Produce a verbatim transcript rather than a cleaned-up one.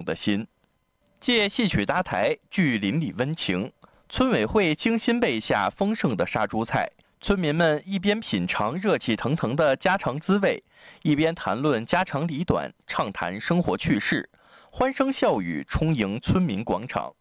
的心。借戏曲搭台，聚邻里温情。村委会精心备下丰盛的杀猪菜，村民们一边品尝热气腾腾的家常滋味，一边谈论家长里短，畅谈生活趣事，欢声笑语充盈村民广场。